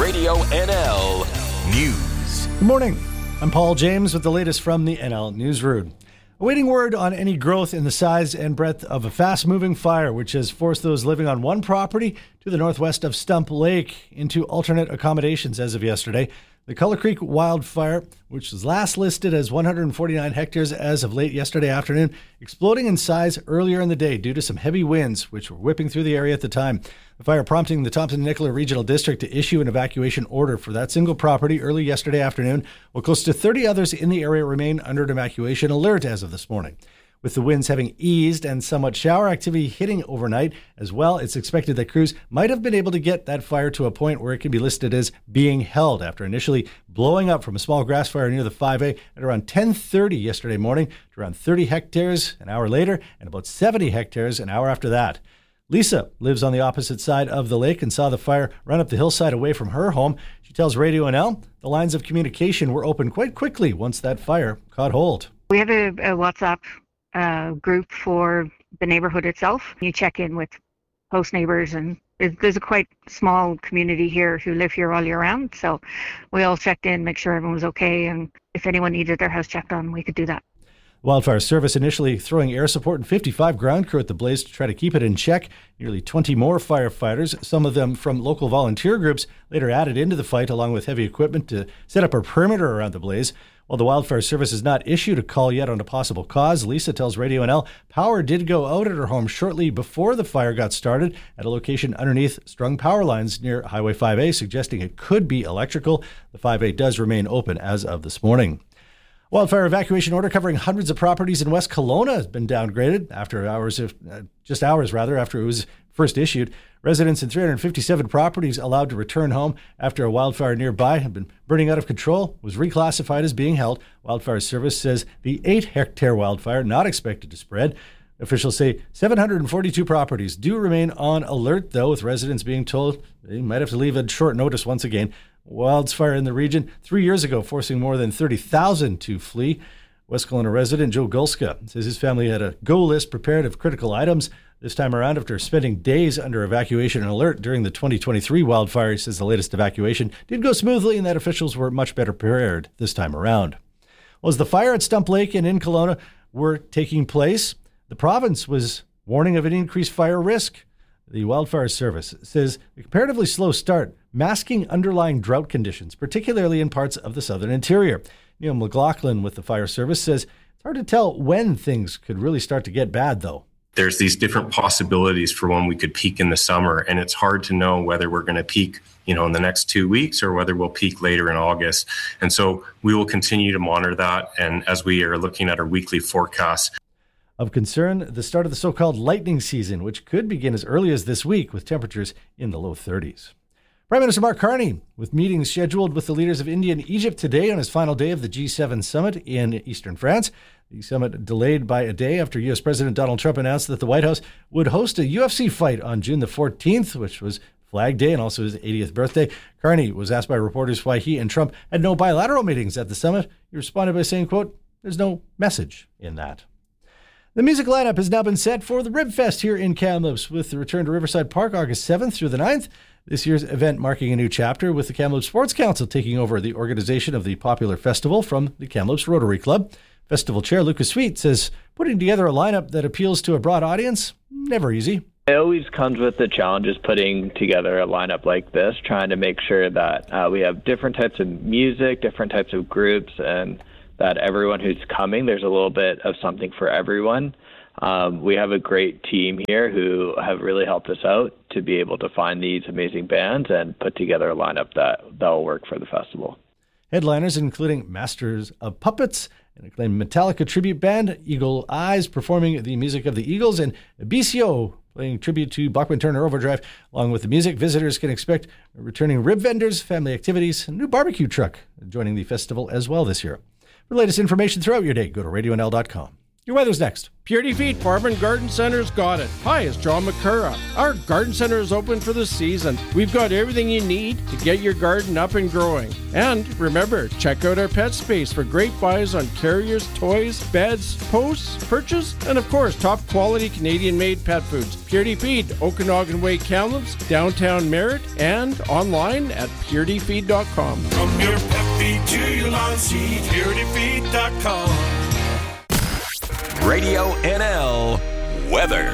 Radio NL News. Good morning. I'm Paul James with the latest from the NL Newsroom. Awaiting word on any growth in the size and breadth of a fast-moving fire, which has forced those living on one property to the northwest of Stump Lake into alternate accommodations as of yesterday. The Culler Creek wildfire, which was last listed as 149 hectares as of late yesterday afternoon, exploding in size earlier in the day due to some heavy winds which were whipping through the area at the time. The fire prompting the Thompson-Nicola Regional District to issue an evacuation order for that single property early yesterday afternoon, while close to 30 others in the area remain under an evacuation alert as of this morning. With the winds having eased and somewhat shower activity hitting overnight as well, it's expected that crews might have been able to get that fire to a point where it can be listed as being held after initially blowing up from a small grass fire near the 5A at around 10:30 yesterday morning to around 30 hectares an hour later and about 70 hectares an hour after that. Lisa lives on the opposite side of the lake and saw the fire run up the hillside away from her home. She tells Radio NL the lines of communication were open quite quickly once that fire caught hold. We have a WhatsApp group for the neighborhood itself. You check in with host neighbors, and there's a quite small community here who live here all year round. So we all checked in, make sure everyone was okay, and if anyone needed their house checked on, we could do that. Wildfire Service initially throwing air support and 55 ground crew at the blaze to try to keep it in check. Nearly 20 more firefighters, some of them from local volunteer groups, later added into the fight along with heavy equipment to set up a perimeter around the blaze. While the Wildfire Service has not issued a call yet on a possible cause, Lisa tells Radio NL power did go out at her home shortly before the fire got started at a location underneath strung power lines near Highway 5A, suggesting it could be electrical. The 5A does remain open as of this morning. Wildfire evacuation order covering hundreds of properties in West Kelowna has been downgraded after hours after it was first issued. Residents in 357 properties allowed to return home after a wildfire nearby had been burning out of control was reclassified as being held. Wildfire Service says the 8-hectare wildfire not expected to spread. Officials say 742 properties do remain on alert, though, with residents being told they might have to leave at short notice once again. Wildfire in the region 3 years ago, forcing more than 30,000 to flee. West Kelowna resident Joe Gulska says his family had a go list prepared of critical items. This time around, after spending days under evacuation alert during the 2023 wildfire, he says the latest evacuation did go smoothly and that officials were much better prepared this time around. Well, as the fire at Stump Lake and in Kelowna were taking place, the province was warning of an increased fire risk. The Wildfire Service says a comparatively slow start, masking underlying drought conditions, particularly in parts of the southern interior. Neil McLaughlin with the Fire Service says it's hard to tell when things could really start to get bad, though. There's these different possibilities for when we could peak in the summer, and it's hard to know whether we're going to peak, in the next 2 weeks or whether we'll peak later in August. And so we will continue to monitor that, and as we are looking at our weekly forecasts. Of concern, the start of the so-called lightning season, which could begin as early as this week with temperatures in the low 30s. Prime Minister Mark Carney, with meetings scheduled with the leaders of India and Egypt today on his final day of the G7 summit in eastern France. The summit delayed by a day after U.S. President Donald Trump announced that the White House would host a UFC fight on June the 14th, which was Flag Day and also his 80th birthday. Carney was asked by reporters why he and Trump had no bilateral meetings at the summit. He responded by saying, quote, "There's no message in that." The music lineup has now been set for the Ribfest here in Kamloops, with the return to Riverside Park August 7th through the 9th. This year's event marking a new chapter, with the Kamloops Sports Council taking over the organization of the popular festival from the Kamloops Rotary Club. Festival Chair Lucas Sweet says putting together a lineup that appeals to a broad audience, never easy. It always comes with the challenges putting together a lineup like this, trying to make sure that we have different types of music, different types of groups, and that everyone who's coming, there's a little bit of something for everyone. We have a great team here who have really helped us out to be able to find these amazing bands and put together a lineup that will work for the festival. Headliners including Masters of Puppets, an acclaimed Metallica tribute band, Eagle Eyes performing the music of the Eagles, and BCO playing tribute to Bachman Turner Overdrive. Along with the music, visitors can expect returning rib vendors, family activities, and a new barbecue truck joining the festival as well this year. For the latest information throughout your day, go to radionl.com. Your weather's next. Purity Feet Farm and Garden Center's got it. Hi, it's John McCurra. Our garden center is open for the season. We've got everything you need to get your garden up and growing. And remember, check out our pet space for great buys on carriers, toys, beds, posts, perches, and of course, top quality Canadian-made pet foods. Purity Feed, Okanagan Way, Kamloops, downtown Merritt, and online at purityfeed.com. From your pet feed to your lawn seed, purityfeed.com. Radio NL weather.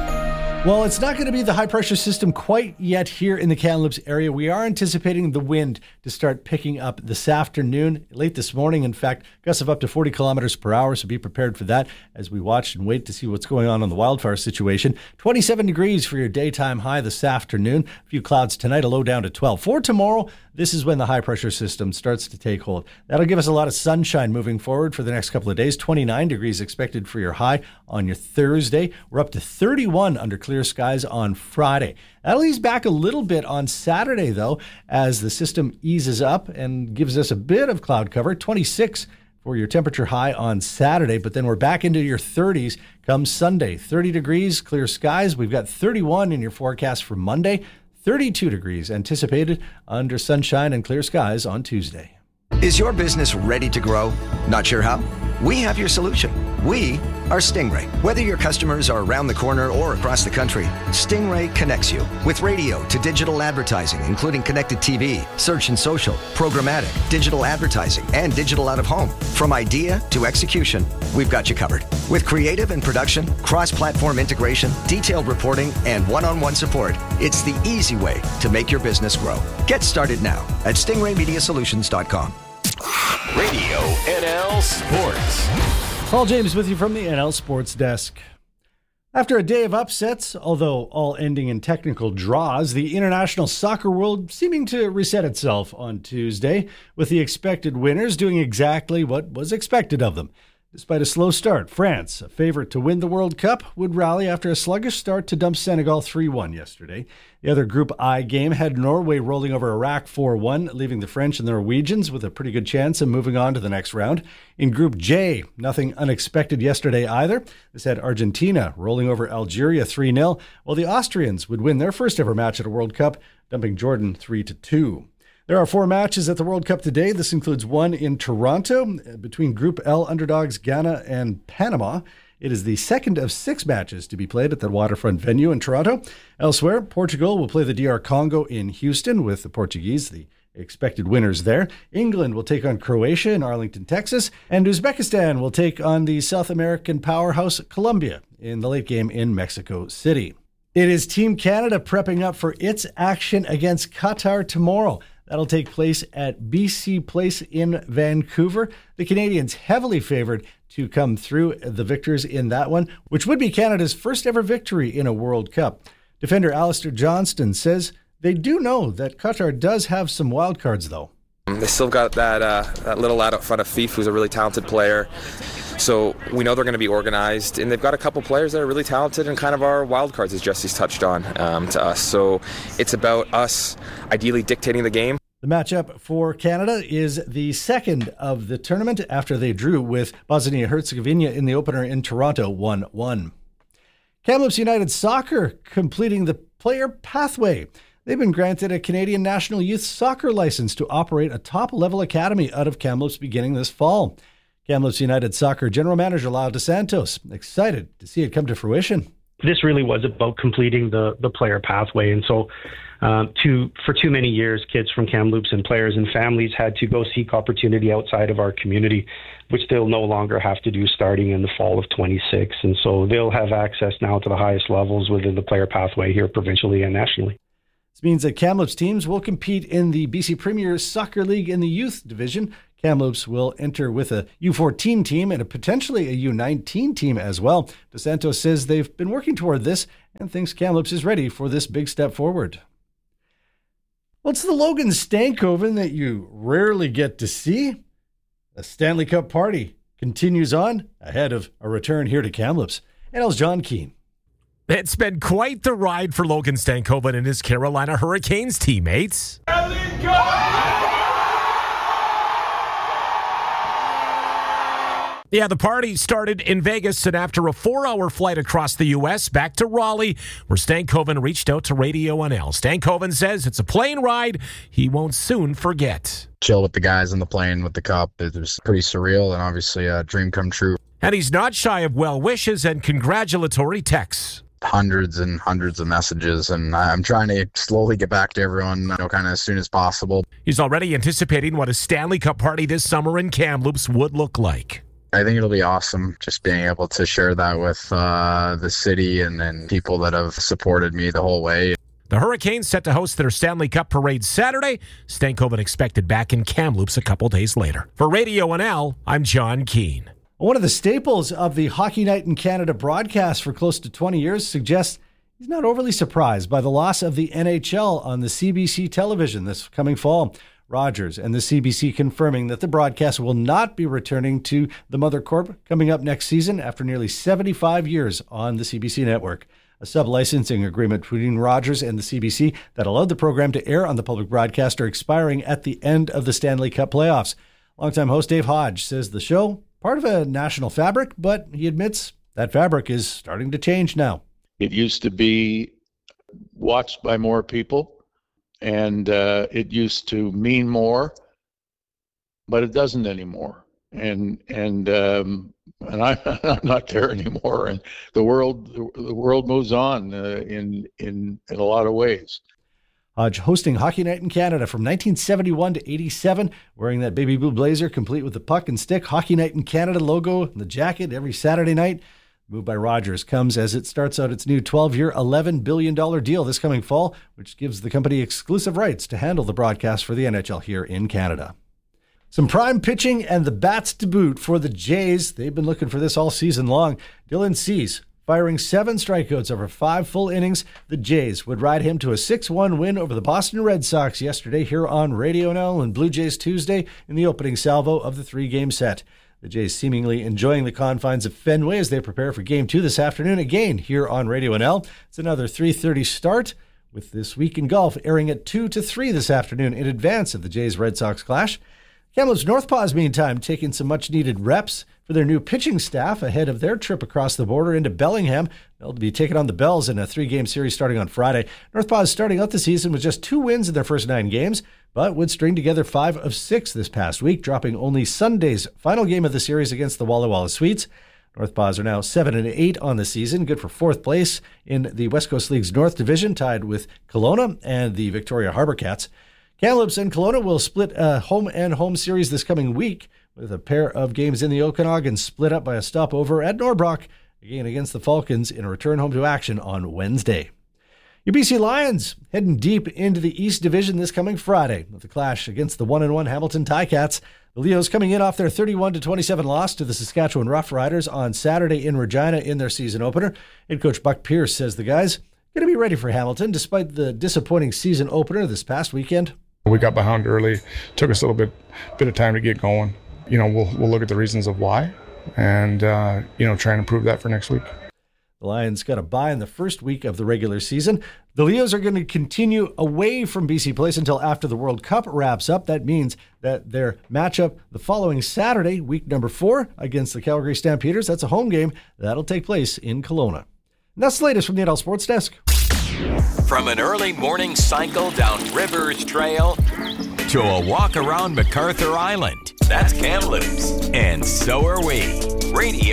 Well, it's not going to be the high-pressure system quite yet here in the Kamloops area. We are anticipating the wind to start picking up this afternoon, late this morning. In fact, gusts of up to 40 kilometers per hour, so be prepared for that as we watch and wait to see what's going on the wildfire situation. 27 degrees for your daytime high this afternoon. A few clouds tonight, a low down to 12. For tomorrow, this is when the high-pressure system starts to take hold. That'll give us a lot of sunshine moving forward for the next couple of days. 29 degrees expected for your high on your Thursday. We're up to 31 under clear skies on Friday. That'll ease back a little bit on Saturday, though, as the system eases up and gives us a bit of cloud cover. 26 for your temperature high on Saturday, but then we're back into your 30s come Sunday. 30 degrees, clear skies. We've got 31 in your forecast for Monday. 32 degrees anticipated under sunshine and clear skies on Tuesday. Is your business ready to grow? Not sure how? We have your solution. We are Stingray. Whether your customers are around the corner or across the country, Stingray connects you with radio to digital advertising, including connected TV, search and social, programmatic, digital advertising, and digital out of home. From idea to execution, we've got you covered. With creative and production, cross-platform integration, detailed reporting, and one-on-one support, it's the easy way to make your business grow. Get started now at stingraymediasolutions.com. Radio NL Sports. Paul James with you from the NL Sports Desk. After a day of upsets, although all ending in technical draws, the international soccer world seeming to reset itself on Tuesday, with the expected winners doing exactly what was expected of them. Despite a slow start, France, a favorite to win the World Cup, would rally after a sluggish start to dump Senegal 3-1 yesterday. The other Group I game had Norway rolling over Iraq 4-1, leaving the French and the Norwegians with a pretty good chance of moving on to the next round. In Group J, nothing unexpected yesterday either. This had Argentina rolling over Algeria 3-0, while the Austrians would win their first ever match at a World Cup, dumping Jordan 3-2. There are 4 matches at the World Cup today. This includes one in Toronto between Group L underdogs Ghana and Panama. It is the second of 6 matches to be played at the waterfront venue in Toronto. Elsewhere, Portugal will play the DR Congo in Houston with the Portuguese, the expected winners there. England will take on Croatia in Arlington, Texas. And Uzbekistan will take on the South American powerhouse Colombia in the late game in Mexico City. It is Team Canada prepping up for its action against Qatar tomorrow. That'll take place at BC Place in Vancouver. The Canadians heavily favored to come through the victors in that one, which would be Canada's first ever victory in a World Cup. Defender Alistair Johnston says they do know that Qatar does have some wild cards, though. They still got that little lad up front of Fife, who's a really talented player. So we know they're going to be organized, and they've got a couple players that are really talented and kind of our wild cards, as Jesse's touched on, to us. So it's about us ideally dictating the game. The matchup for Canada is the second of the tournament after they drew with Bosnia-Herzegovina in the opener in Toronto 1-1. Kamloops United Soccer completing the player pathway. They've been granted a Canadian National Youth Soccer license to operate a top-level academy out of Kamloops beginning this fall. Kamloops United Soccer General Manager Lyle DeSantos excited to see it come to fruition. This really was about completing the player pathway. And so for too many years, kids from Kamloops and players and families had to go seek opportunity outside of our community, which they'll no longer have to do starting in the fall of 26. And so they'll have access now to the highest levels within the player pathway here provincially and nationally. This means that Kamloops teams will compete in the BC Premier Soccer League in the youth division. Kamloops will enter with a U14 team and potentially a U19 team as well. DeSantos says they've been working toward this and thinks Kamloops is ready for this big step forward. What's the Logan Stankoven that you rarely get to see? The Stanley Cup party continues on ahead of a return here to Kamloops. NL's John Keane. It's been quite the ride for Logan Stankoven and his Carolina Hurricanes teammates. Yeah, the party started in Vegas, and after a 4-hour flight across the U.S. back to Raleigh, where Stankoven reached out to Radio NL. Stankoven says it's a plane ride he won't soon forget. Chill with the guys on the plane with the cup. It was pretty surreal and obviously a dream come true. And he's not shy of well wishes and congratulatory texts. Hundreds and hundreds of messages, and I'm trying to slowly get back to everyone, kind of as soon as possible. He's already anticipating what a Stanley Cup party this summer in Kamloops would look like. I think it'll be awesome just being able to share that with the city and people that have supported me the whole way. The Hurricanes set to host their Stanley Cup parade Saturday. Stankoven expected back in Kamloops a couple days later. For Radio NL, I'm John Keane. One of the staples of the Hockey Night in Canada broadcast for close to 20 years suggests he's not overly surprised by the loss of the NHL on the CBC television this coming fall. Rogers and the CBC confirming that the broadcast will not be returning to the Mother Corp coming up next season after nearly 75 years on the CBC network. A sub-licensing agreement between Rogers and the CBC that allowed the program to air on the public broadcast are expiring at the end of the Stanley Cup playoffs. Longtime host Dave Hodge says the show, part of a national fabric, but he admits that fabric is starting to change now. It used to be watched by more people. And it used to mean more, but it doesn't anymore. And I'm not there anymore. And the world moves on in a lot of ways. Hodge hosting Hockey Night in Canada from 1971 to 87, wearing that baby blue blazer complete with the puck and stick Hockey Night in Canada logo and the jacket every Saturday night. Move by Rogers comes as it starts out its new 12-year, $11 billion deal this coming fall, which gives the company exclusive rights to handle the broadcast for the NHL here in Canada. Some prime pitching and the bats to boot for the Jays. They've been looking for this all season long. Dylan Cease firing 7 strikeouts over 5 full innings. The Jays would ride him to a 6-1 win over the Boston Red Sox yesterday here on Radio NL and Blue Jays Tuesday in the opening salvo of the 3-game set. The Jays seemingly enjoying the confines of Fenway as they prepare for Game 2 this afternoon, again here on Radio NL. It's another 3:30 start, with This Week in Golf airing at 2 to 3 this afternoon in advance of the Jays-Red Sox clash. Kamloops Northpaws, meantime, taking some much-needed reps for their new pitching staff ahead of their trip across the border into Bellingham. They'll be taking on the Bells in a 3-game series starting on Friday. Northpaws starting out the season with just 2 wins in their first 9 games, but would string together 5 of 6 this past week, dropping only Sunday's final game of the series against the Walla Walla Sweets. Northpaws are now 7-8 on the season, good for 4th place in the West Coast League's North Division, tied with Kelowna and the Victoria Harbour Cats. Kamloops and Kelowna will split a home series this coming week, with a pair of games in the Okanagan split up by a stopover at Norbrook, again against the Falcons in a return home to action on Wednesday. Your BC Lions heading deep into the East Division this coming Friday with the clash against the 1-1 Hamilton Ticats. The Leos coming in off their 31-27 loss to the Saskatchewan Roughriders on Saturday in Regina in their season opener. Head coach Buck Pierce says the guys going to be ready for Hamilton despite the disappointing season opener this past weekend. We got behind early. Took us a little bit of time to get going. We'll look at the reasons of why and try and improve that for next week. The Lions got a bye in the first week of the regular season. The Leos are going to continue away from BC Place until after the World Cup wraps up. That means that their matchup the following Saturday, week number 4, against the Calgary Stampeders, that's a home game. That'll take place in Kelowna. And that's the latest from the NL Sports Desk. From an early morning cycle down Rivers Trail to a walk around MacArthur Island, that's Kamloops. And so are we. Radio